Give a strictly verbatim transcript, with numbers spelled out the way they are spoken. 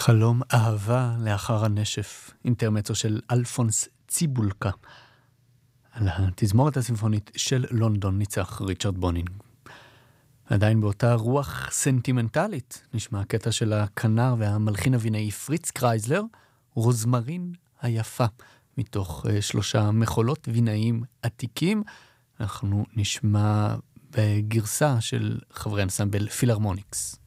חלום אהבה לאחר הנשף, אינטרמצו של אלפונס ציבולקה. על התזמורת הסימפונית של לונדון ניצח ריצ'רד בונינג. עדיין באותה רוח סנטימנטלית נשמע הקטע של הכנר והמלחין הווינאי פריץ קרייזלר, רוזמרין היפה, מתוך uh, שלושה מחולות וינאים עתיקים. אנחנו נשמע בגרסה של חברי אנסמבל פילהרמוניקס.